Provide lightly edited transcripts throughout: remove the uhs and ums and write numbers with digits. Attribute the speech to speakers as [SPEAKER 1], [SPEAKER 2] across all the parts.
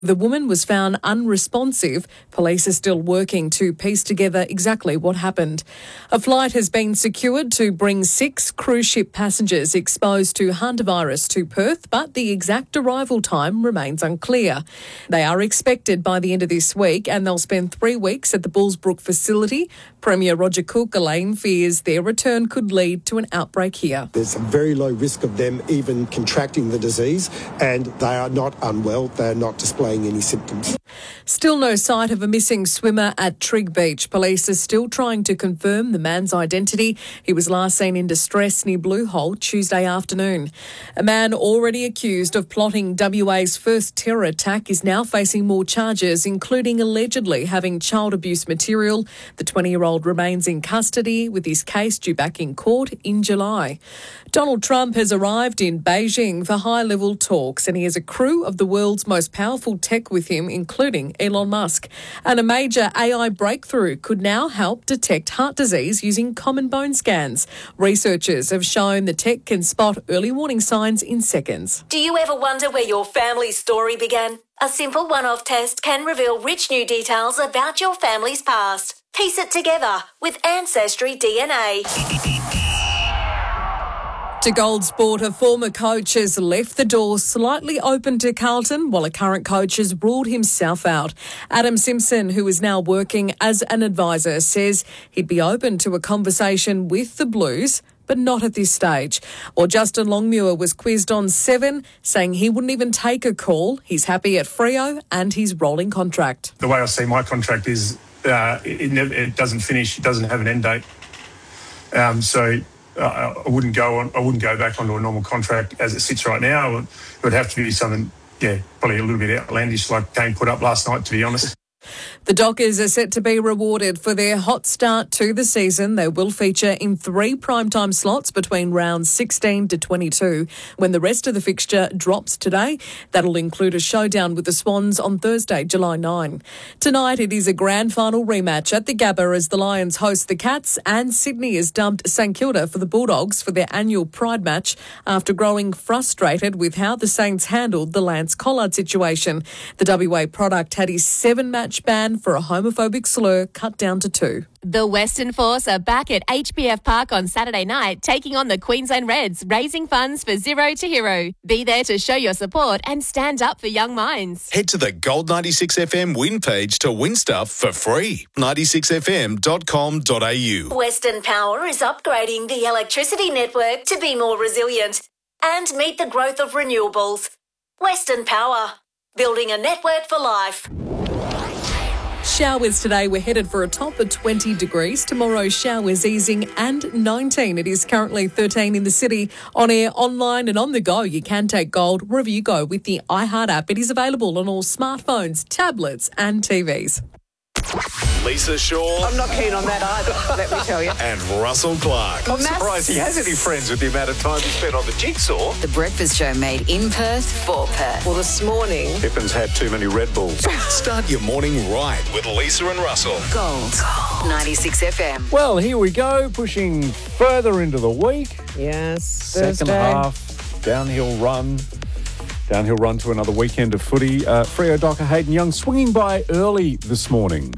[SPEAKER 1] The woman was found unresponsive. Police are still working to piece together exactly what happened. A flight has been secured to bring 6 cruise ship passengers exposed to hantavirus to Perth, but the exact arrival time remains unclear. They are expected by the end of this week and they'll spend 3 weeks at the Bullsbrook facility. Premier Roger Cook-Elaine fears their return could lead to an outbreak here.
[SPEAKER 2] There's a very low risk of them even contracting the disease, and they are not unwell. They're not displaying any symptoms.
[SPEAKER 1] Still no sight of a missing swimmer at Trigg Beach. Police are still trying to confirm the man's identity. He was last seen in distress near Blue Hole Tuesday afternoon. A man already accused of plotting WA's first terror attack is now facing more charges, including allegedly having child abuse material. The 20-year-old remains in custody with his case due back in court in July. Donald Trump has arrived in Beijing for high-level talks and he has a crew of the world's most powerful tech with him, including Elon Musk. And a major AI breakthrough could now help detect heart disease using common bone scans. Researchers have shown the tech can spot early warning signs in seconds.
[SPEAKER 3] Do you ever wonder where your family's story began? A simple one-off test can reveal rich new details about your family's past. Piece it together with Ancestry DNA.
[SPEAKER 1] To Gold Sport, a former coach has left the door slightly open to Carlton, while a current coach has ruled himself out. Adam Simpson, who is now working as an advisor, says he'd be open to a conversation with the Blues, but not at this stage. Or Justin Longmuir was quizzed on 7, saying he wouldn't even take a call. He's happy at Freo and his rolling contract.
[SPEAKER 4] The way I see my contract is it doesn't finish. It doesn't have an end date. I wouldn't go back onto a normal contract as it sits right now. It would have to be something, probably a little bit outlandish, like Kane put up last night, to be honest.
[SPEAKER 1] The Dockers are set to be rewarded for their hot start to the season. They will feature in 3 primetime slots between rounds 16 to 22. When the rest of the fixture drops today, that'll include a showdown with the Swans on Thursday, July 9. Tonight it is a grand final rematch at the Gabba as the Lions host the Cats, and Sydney has dumped St Kilda for the Bulldogs for their annual Pride match after growing frustrated with how the Saints handled the Lance Collard situation. The WA product had his 7-match ban for a homophobic slur cut down to 2.
[SPEAKER 5] The Western Force are back at HBF Park on Saturday night, taking on the Queensland Reds, raising funds for Zero to Hero. Be there to show your support and stand up for young minds.
[SPEAKER 6] Head to the Gold 96 FM win page to win stuff for free. 96fm.com.au.
[SPEAKER 3] Western Power is upgrading the electricity network to be more resilient and meet the growth of renewables. Western Power, building a network for life.
[SPEAKER 1] Showers today. We're headed for a top of 20 degrees. Tomorrow, showers easing and 19. It is currently 13 in the city. On air, online and on the go, you can take Gold wherever you go with the iHeart app. It is available on all smartphones, tablets and TVs.
[SPEAKER 6] Lisa Shaw.
[SPEAKER 7] I'm not keen on that either, let me tell you.
[SPEAKER 6] And Russell Clark.
[SPEAKER 8] I'm surprised he has any friends with the amount of time he spent on the jigsaw.
[SPEAKER 9] The Breakfast Show made in Perth for Perth.
[SPEAKER 7] Well, this morning,
[SPEAKER 8] Pippin's had too many Red Bulls.
[SPEAKER 6] Start your morning right with Lisa and Russell.
[SPEAKER 9] Gold 96 FM.
[SPEAKER 10] Well, here we go, pushing further into the week.
[SPEAKER 7] yes,
[SPEAKER 10] Second
[SPEAKER 7] Thursday.
[SPEAKER 10] half, downhill run to another weekend of footy. Freo Docker Hayden Young swinging by early this morning.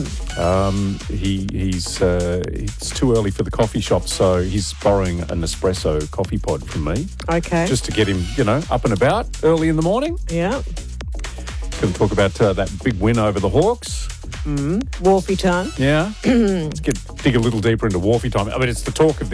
[SPEAKER 10] It's too early for the coffee shop, so he's borrowing an espresso coffee pod from me.
[SPEAKER 7] Okay.
[SPEAKER 10] Just to get him, up and about early in the morning.
[SPEAKER 7] Yeah.
[SPEAKER 10] Going to talk about that big win over the Hawks.
[SPEAKER 7] Wolfie time.
[SPEAKER 10] Yeah. Let's dig a little deeper into Wolfie time. I mean, it's the talk of the